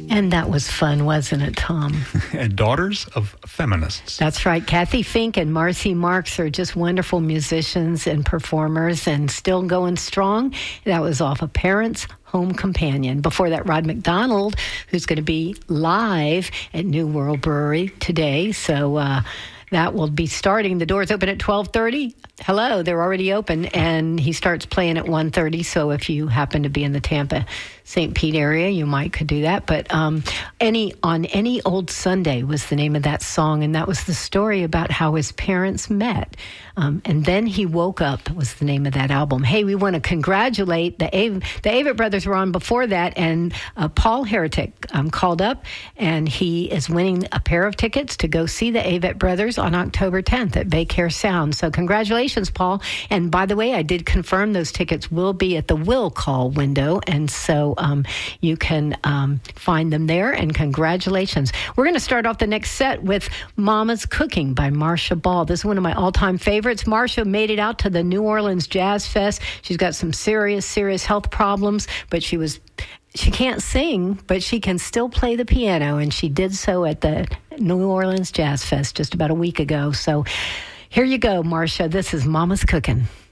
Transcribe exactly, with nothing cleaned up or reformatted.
And that was fun, wasn't it, Tom? And Daughters of Feminists. That's right. Kathy Fink and Marcy Marks are just wonderful musicians and performers and still going strong. That was off of Parents Home Companion. Before that, Rod McDonald, who's going to be live at New World Brewery today. So uh, that will be starting. The doors open at twelve thirty. Hello, they're already open, and he starts playing at one thirty. So if you happen to be in the Tampa, Saint Pete area, you might could do that. But um, any on any old Sunday was the name of that song, and that was the story about how his parents met. Um, and then he woke up was the name of that album. Hey, we want to congratulate the Av- the Avett brothers were on before that, and uh, Paul Heretic um, called up, and he is winning a pair of tickets to go see the Avett brothers on October tenth at Bay Care Sound. So congratulations, Paul. And by the way, I did confirm those tickets will be at the will call window, and so um, you can um, find them there. And congratulations. We're going to start off the next set with Mama's Cooking by Marsha Ball. This is one of my all-time favorites. Marsha made it out to the New Orleans Jazz Fest. She's got some serious, serious health problems, but she was she can't sing, but she can still play the piano, and she did so at the New Orleans Jazz Fest just about a week ago. So here you go, Marsha. This is Mama's Cooking.